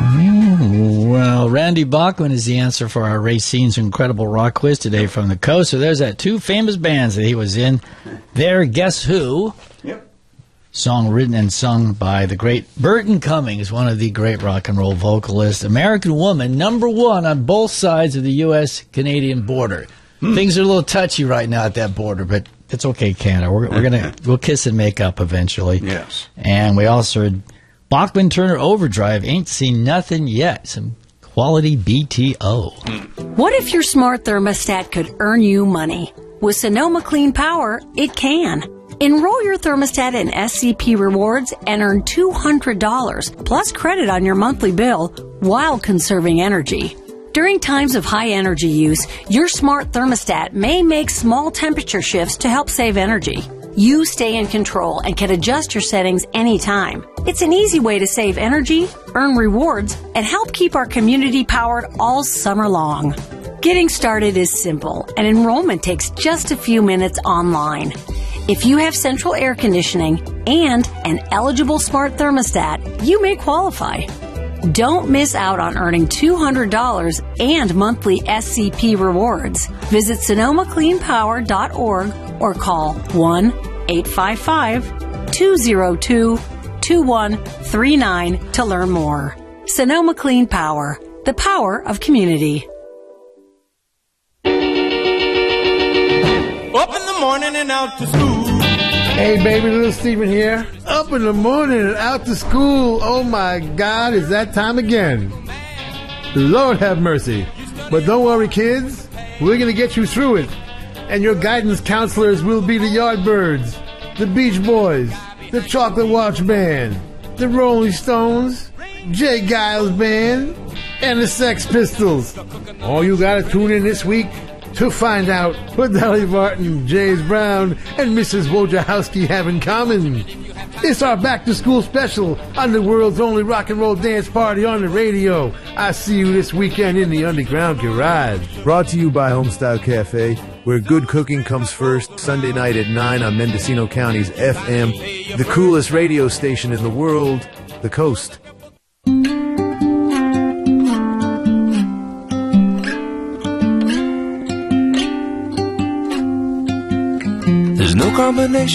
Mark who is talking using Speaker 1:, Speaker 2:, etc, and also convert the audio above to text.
Speaker 1: Well, Randy Bachman is the answer for our Racine's Incredible Rock Quiz today from the coast. So there's that two famous bands that he was in. There, Guess Who?
Speaker 2: Yep.
Speaker 1: Song written and sung by the great Burton Cummings, one of the great rock and roll vocalists. American Woman, #1 on both sides of the U.S.-Canadian border. Things are a little touchy right now at that border, but it's okay, Canada. We'll kiss and make up eventually.
Speaker 2: Yes.
Speaker 1: And we also heard Bachman Turner Overdrive, Ain't Seen Nothing Yet. Some quality BTO.
Speaker 3: What if your smart thermostat could earn you money? With Sonoma Clean Power, it can. Enroll your thermostat in SCP Rewards and earn $200 plus credit on your monthly bill while conserving energy. During times of high energy use, your smart thermostat may make small temperature shifts to help save energy. You stay in control and can adjust your settings anytime. It's an easy way to save energy, earn rewards, and help keep our community powered all summer long. Getting started is simple, and enrollment takes just a few minutes online. If you have central air conditioning and an eligible smart thermostat, you may qualify. Don't miss out on earning $200 and monthly SCP rewards. Visit SonomaCleanPower.org or call 1-855-202-2139 to learn more. Sonoma Clean Power, the power of community.
Speaker 4: Up in the morning and out to school.
Speaker 5: Hey, baby, little Steven here. Up in the morning and out to school. Oh, my God, it's that time again. Lord have mercy. But don't worry, kids. We're going to get you through it. And your guidance counselors will be the Yardbirds, the Beach Boys, the Chocolate Watch Band, the Rolling Stones, Jay Giles Band, and the Sex Pistols. All you got to tune in this week to find out what Dolly Parton, James Brown, and Mrs. Wojciechowski have in common. It's our back-to-school special on the world's only rock and roll dance party on the radio. I see you this weekend in the Underground Garage.
Speaker 6: Brought to you by Homestyle Cafe, where good cooking comes first, Sunday night at 9 on Mendocino County's FM, the coolest radio station in the world, The Coast.
Speaker 4: There's no combination